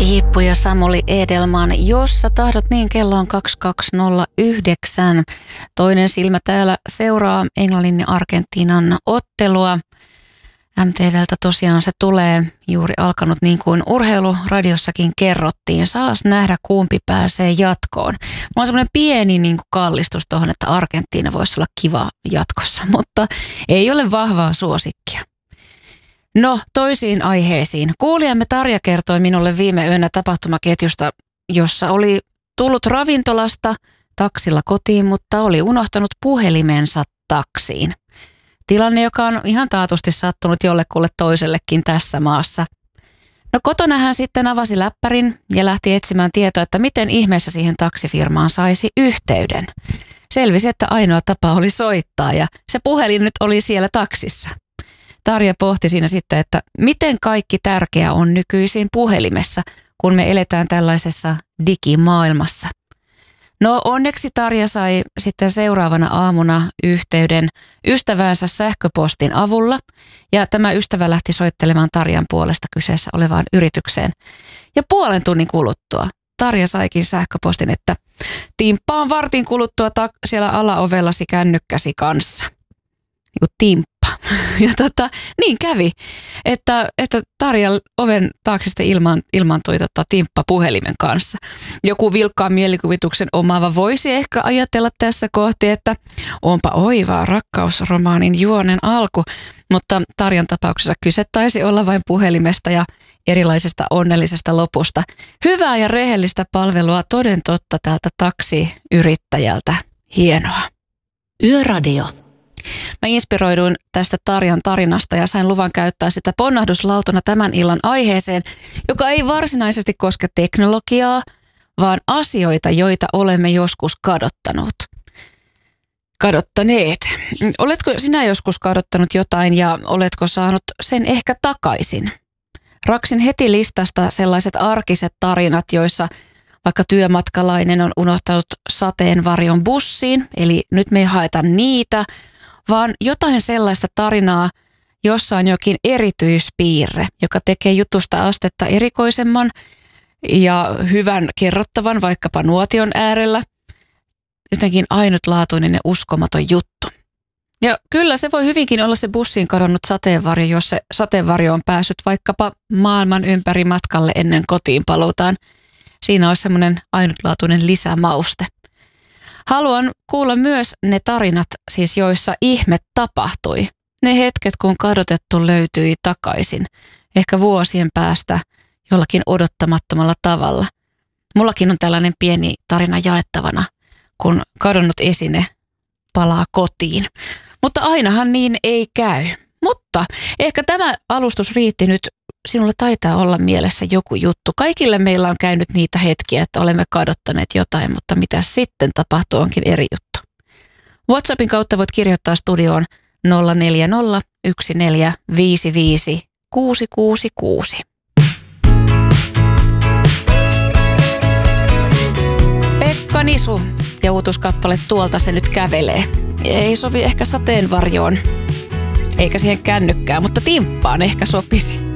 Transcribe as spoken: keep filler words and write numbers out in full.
Jippu ja Samuli Edelman, jossa tahdot niin, kello on kaksikymmentäkaksi nolla yhdeksän. Toinen silmä täällä seuraa Englannin ja Argentiinan ottelua. M T V:ltä tosiaan se tulee juuri alkanut niin kuin urheiluradiossakin kerrottiin. Saas nähdä kumpi pääsee jatkoon. Mulla on semmoinen pieni niin kuin kallistus tuohon, että Argentiina voisi olla kiva jatkossa, mutta ei ole vahvaa suosikkia. No, toisiin aiheisiin. Kuulijamme Tarja kertoi minulle viime yönä tapahtumaketjusta, jossa oli tullut ravintolasta taksilla kotiin, mutta oli unohtanut puhelimensa taksiin. Tilanne, joka on ihan taatusti sattunut jollekulle toisellekin tässä maassa. No, kotona hän sitten avasi läppärin ja lähti etsimään tietoa, että miten ihmeessä siihen taksifirmaan saisi yhteyden. Selvisi, että ainoa tapa oli soittaa ja se puhelin nyt oli siellä taksissa. Tarja pohti siinä sitten, että miten kaikki tärkeä on nykyisin puhelimessa, kun me eletään tällaisessa digimaailmassa. No, onneksi Tarja sai sitten seuraavana aamuna yhteyden ystäväänsä sähköpostin avulla ja tämä ystävä lähti soittelemaan Tarjan puolesta kyseessä olevaan yritykseen. Ja puolen tunnin kuluttua Tarja saikin sähköpostin, että timppaan vartin kuluttua ta- siellä alaovellasi kännykkäsi kanssa. Niin kuin timppa. Ja tota, niin kävi, että, että Tarjan oven taakse sitten ilmaan, ilmaantui tota, timppa puhelimen kanssa. Joku vilkkaan mielikuvituksen omaava voisi ehkä ajatella tässä kohti, että onpa oivaa rakkausromaanin juonen alku, mutta Tarjan tapauksessa kyse taisi olla vain puhelimesta ja erilaisesta onnellisesta lopusta. Hyvää ja rehellistä palvelua toden totta tältä taksiyrittäjältä. Hienoa. Yöradio. Mä inspiroiduin tästä Tarjan tarinasta ja sain luvan käyttää sitä ponnahduslautana tämän illan aiheeseen, joka ei varsinaisesti koske teknologiaa, vaan asioita, joita olemme joskus kadottanut. Kadottaneet. Oletko sinä joskus kadottanut jotain ja oletko saanut sen ehkä takaisin? Raksin heti listasta sellaiset arkiset tarinat, joissa vaikka työmatkalainen on unohtanut sateenvarjon bussiin, eli nyt me ei haeta niitä, vaan jotain sellaista tarinaa, jossa on jokin erityispiirre, joka tekee jutusta astetta erikoisemman ja hyvän kerrottavan vaikkapa nuotion äärellä. Jotenkin ainutlaatuinen ja uskomaton juttu. Ja kyllä se voi hyvinkin olla se bussiin kadonnut sateenvarjo, jos se sateenvarjo on päässyt vaikkapa maailman ympäri matkalle ennen kotiin paluutaan. Siinä olisi semmoinen ainutlaatuinen lisämauste. Haluan kuulla myös ne tarinat, siis joissa ihme tapahtui. Ne hetket, kun kadotettu löytyi takaisin, ehkä vuosien päästä jollakin odottamattomalla tavalla. Mullakin on tällainen pieni tarina jaettavana, kun kadonnut esine palaa kotiin. Mutta ainahan niin ei käy. Mutta ehkä tämä alustus riitti nyt. Sinulla taitaa olla mielessä joku juttu. Kaikille meillä on käynyt niitä hetkiä, että olemme kadottaneet jotain, mutta mitä sitten tapahtuu onkin eri juttu. WhatsAppin kautta voit kirjoittaa studioon nolla neljä nolla yksi neljä viisi viisi kuusi kuusi kuusi. Pekka Nisu ja uutuuskappale Tuolta se nyt kävelee. Ei sovi ehkä sateenvarjoon, eikä siihen kännykkään, mutta timppaan ehkä sopisi.